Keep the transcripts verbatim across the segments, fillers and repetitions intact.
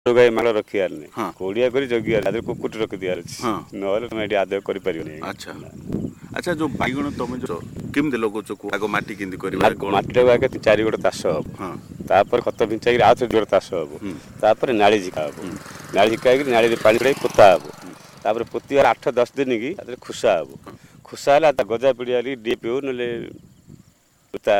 जोगाई माल रखियार नहीं हाँ। कोड़िया करी जगियार आदर कुकुट रख दियार हाँ। नहले तुम एटी आदर करि परिबनी। अच्छा अच्छा जो बाइगण तुम जो केमते लगोच आगो माटी केमती करबा माटी आगे चारि गोटे तास हम हाँ तापर खत भिंचा आउ थे गोटे तास हम हम्म। तापर नाली झिका हम नाली झिका नाली पानी पड़े पोता हम तापर पोतियार आठ दस दिन की आदर खुसा हम खुसा है गजा पिड़िया डीएपी हो ना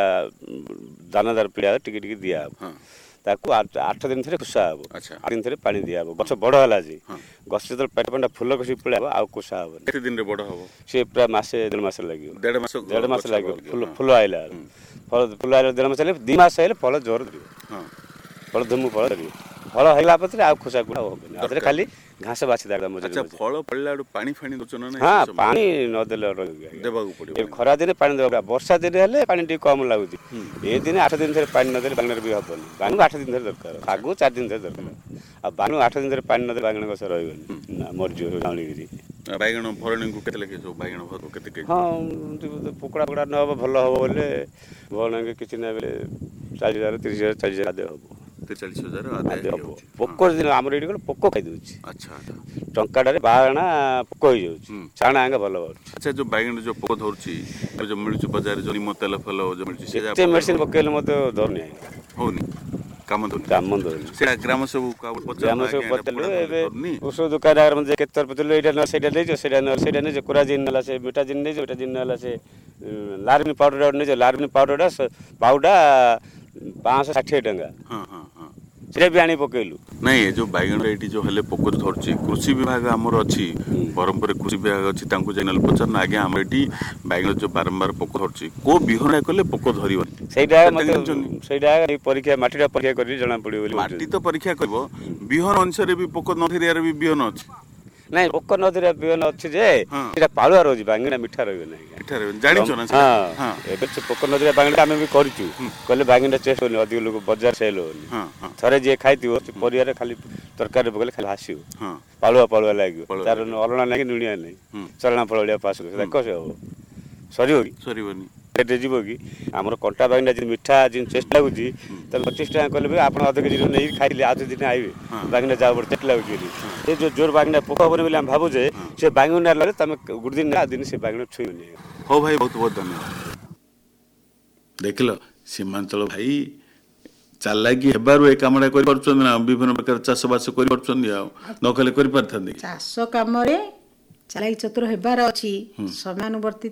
दानादार पिड़िया टिके टिके दिया हम हाँ ताकू आठ आठ दिन थे खुसा हम अच्छा आठ दिन थे पानी दिया हम गछ बड़ है जी हाँ गछ जो पेट पंडा फुल कषि पड़ा आउ खुसा हम केते दिन रे बड़ हबो सी पूरा मसे डेढ़ मस लगे डेढ़ मास डेढ़ मस गछ लगे बड़ फुल हाँ। फुल आइला फल फुल आइला डेढ़ मस दी मस आइले फल जोर धर हाँ फल धुमु फल धर फल हैला पत्रे आ खुसा गुड़ा होबे आदरे खाली घास बाछि दागा मजे अच्छा फल पड़ला पानी फानी दोचन ना हां पानी न देले देबा को पड़िबो ए खरा दिन पानी देबा वर्षा दिन हेले पानी टी कम लागुची ए दिन आठ दिन थरे पानी न देले बांगनर भी हबनी बांगन आठ दिन थरे दरकार आगु चार दिन थरे दरकार आ बांगन आठ दिन थरे पानी न देले बांगन गछ रहबनी ना मर जो गाउली गिरी बाइगण भरणी को केते लगे जो बाइगण भर केते के हां पोकड़ा पोकड़ा न हबो भलो हबो बोले भल किछि ना बेले चालीस हजार तीस हजार चालीस हजार दे हबो चालीस हजार आदाय हो पोक दिन आमर एडी पोक खाई दउची अच्छा अच्छा टंकाटारे बागणा पोक हो जाउची हम्म। चाणा आंगा भलो बाउची अच्छा जो बाइगण जो पोक धरची जो मिलुची बाजार जो निम तेल फल जो मिलुची से एते मेडिसिन पकेले मते धरनी होनी काम धरनी काम धरनी से ग्राम सब का पचार ग्राम सब पतले एबे ओसो दुकान आगर मन जे केतर पतले एटा न सेटा ले जो सेटा न सेटा ने जे कोराजिन नला से बेटा जिन ने जो बेटा जिन नला से लार्मी पाउडर ने जो लार्मी पाउडर पाउडा पाँच सौ षाठी टंका हां हां हां से भी आनी पकेलु नहीं जो बाइगण एटी जो हेले पोक धरची कृषि विभाग हमर अछि परंपर कृषि विभाग अछि तांको जैनल पचार ना आगे हम एटी बाइगण जो बारंबार पोक धरची को बिहन कले पोक धरिबो सेटा मते सेटा परीक्षा माटीटा परीक्षा करी जणा पड़ियो बोली माटी तो परीक्षा करबो बिहन अनुसार भी पोक न धरियार भी बिहन अछि नहीं पोक न धरिया बिहन अछि जे हाँ। सेटा पाळुआ रोजी बांगना मिठा रहबे नहीं एठारे जानिछो ना हां हां एबे से पोक न धरिया बांगना हम भी करिचु कहले बांगना चेस्ट होनी अधिक लोग बाजार सेल होनी हां हां थरे जे खाइतिबो से परियारे खाली तरकारी पकले खाली हासियो हां पाळुआ पाळुआ लागियो पाळुआ तार अलणा नाही नुनिया हम्म। नहीं चरणा पळिया पास कर देखो से हो सरी हो सरीबनी पेटे जीव कि आमर कंटा बांगना जे मिठा जे चेस्ट लागुची त पच्चीस टका कहले भी आपण आधा केजी नहीं खाइले आधे दिन आइबे हाँ। बांगना जा बड़ चेट लागुची से जो जोर बांगना पोका बरे बोले हम भाबु जे से बांगना लगे तमे गुड दिन ना दिन से बांगना छुइनी हो भाई बहुत बहुत धन्यवाद देखलो सीमांचल भाई चालाकी हेबारु ए कामडा करि परछन ना विभिन्न प्रकार चाष बास करि परछन या न कले करि परथन चाष कामरे चालाकी चतुर हेबार अछि समानुवर्ती